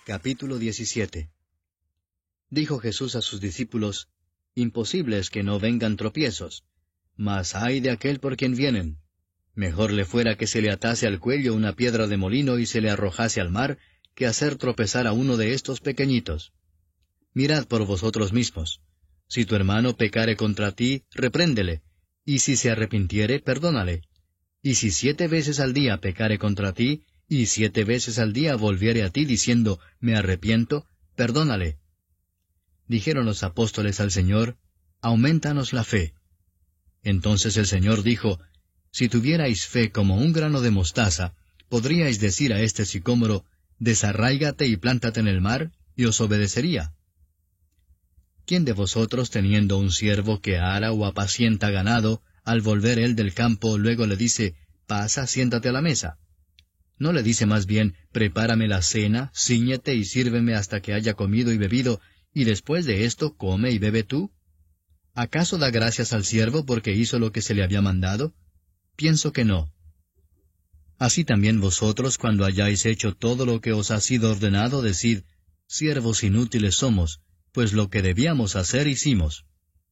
Capítulo 17. Dijo Jesús a sus discípulos: Imposible es que no vengan tropiezos, mas ay de aquel por quien vienen. Mejor le fuera que se le atase al cuello una piedra de molino y se le arrojase al mar, que hacer tropezar a uno de estos pequeñitos. Mirad por vosotros mismos. Si tu hermano pecare contra ti, repréndele, y si se arrepintiere, perdónale. Y si 7 veces al día pecare contra ti, y 7 veces al día volviere a ti diciendo, me arrepiento, perdónale. Dijeron los apóstoles al Señor, aumentanos la fe. Entonces el Señor dijo, si tuvierais fe como un grano de mostaza, podríais decir a este sicómoro, desarráigate y plántate en el mar, y os obedecería. ¿Quién de vosotros, teniendo un siervo que ara o apacienta ganado, al volver él del campo, luego le dice, pasa, siéntate a la mesa? ¿No le dice más bien, prepárame la cena, cíñete y sírveme hasta que haya comido y bebido, y después de esto come y bebe tú? ¿Acaso da gracias al siervo porque hizo lo que se le había mandado? Pienso que no. Así también vosotros, cuando hayáis hecho todo lo que os ha sido ordenado, decid, siervos inútiles somos, pues lo que debíamos hacer hicimos.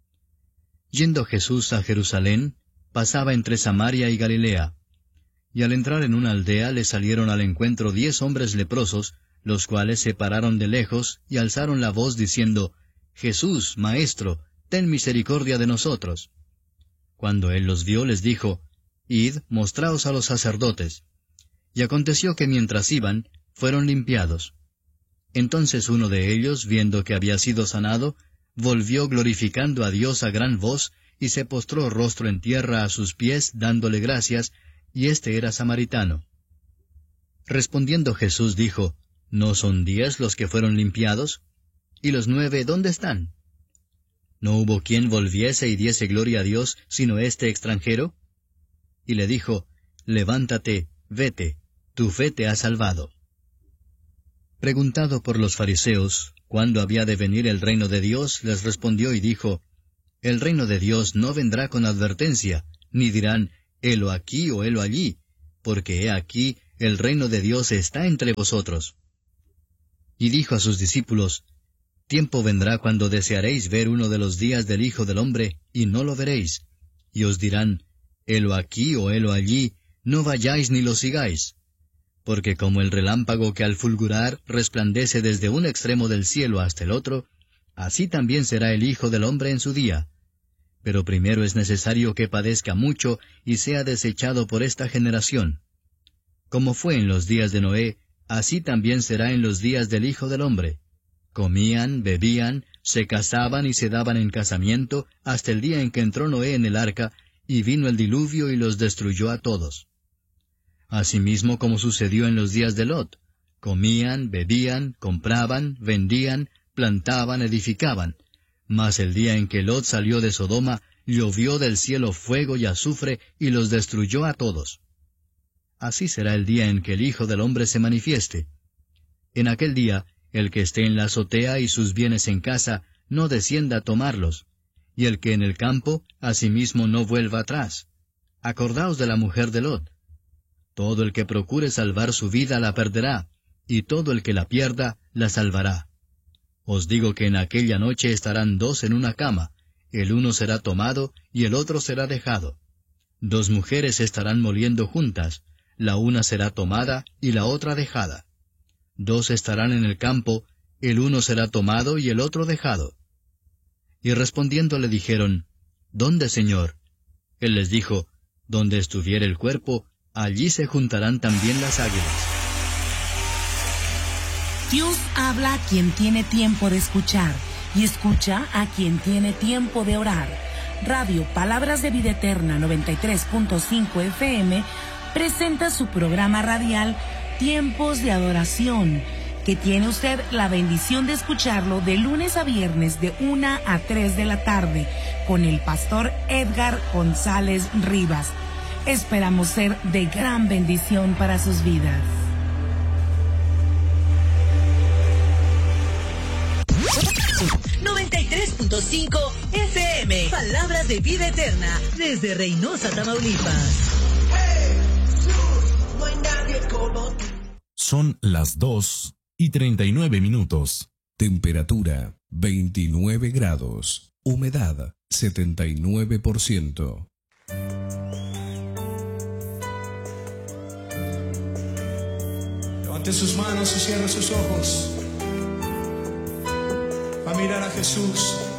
Yendo Jesús a Jerusalén, pasaba entre Samaria y Galilea. Y al entrar en una aldea le salieron al encuentro 10 hombres leprosos, los cuales se pararon de lejos y alzaron la voz diciendo, Jesús, Maestro, ten misericordia de nosotros. Cuando él los vio, les dijo, Id, mostraos a los sacerdotes. Y aconteció que mientras iban, fueron limpiados. Entonces uno de ellos, viendo que había sido sanado, volvió glorificando a Dios a gran voz, y se postró rostro en tierra a sus pies, dándole gracias, y éste era samaritano. Respondiendo Jesús dijo, ¿no son 10 los que fueron limpiados? ¿Y los 9 dónde están? ¿No hubo quien volviese y diese gloria a Dios, sino este extranjero? Y le dijo, levántate, vete, tu fe te ha salvado. Preguntado por los fariseos, ¿cuándo había de venir el reino de Dios?, les respondió y dijo, el reino de Dios no vendrá con advertencia, ni dirán, helo aquí o helo allí, porque he aquí, el reino de Dios está entre vosotros. Y dijo a sus discípulos, tiempo vendrá cuando desearéis ver uno de los días del Hijo del Hombre, y no lo veréis, y os dirán, helo aquí o helo allí, no vayáis ni lo sigáis. Porque como el relámpago que al fulgurar resplandece desde un extremo del cielo hasta el otro, así también será el Hijo del Hombre en su día. Pero primero es necesario que padezca mucho y sea desechado por esta generación. Como fue en los días de Noé, así también será en los días del Hijo del Hombre. Comían, bebían, se casaban y se daban en casamiento, hasta el día en que entró Noé en el arca, y vino el diluvio y los destruyó a todos. Asimismo como sucedió en los días de Lot, comían, bebían, compraban, vendían, plantaban, edificaban. Mas el día en que Lot salió de Sodoma, llovió del cielo fuego y azufre, y los destruyó a todos. Así será el día en que el Hijo del Hombre se manifieste. En aquel día, el que esté en la azotea y sus bienes en casa, no descienda a tomarlos, y el que en el campo, asimismo no vuelva atrás. Acordaos de la mujer de Lot. Todo el que procure salvar su vida la perderá, y todo el que la pierda la salvará. Os digo que en aquella noche estarán 2 en una cama, el uno será tomado y el otro será dejado. 2 mujeres estarán moliendo juntas, la una será tomada y la otra dejada. 2 estarán en el campo, el uno será tomado y el otro dejado. Y respondiendo le dijeron, ¿dónde, Señor? Él les dijo, donde estuviere el cuerpo, allí se juntarán también las águilas. Dios habla a quien tiene tiempo de escuchar y escucha a quien tiene tiempo de orar. Radio Palabras de Vida Eterna 93.5 FM presenta su programa radial Tiempos de Adoración, que tiene usted la bendición de escucharlo de lunes a viernes de 1 a 3 de la tarde con el pastor Edgar González Rivas. Esperamos ser de gran bendición para sus vidas. .5 FM, Palabras de Vida Eterna, desde Reynosa, Tamaulipas. Son las 2 2:39. Temperatura 29 grados. Humedad 79%. Levante sus manos y cierre sus ojos a mirar a Jesús.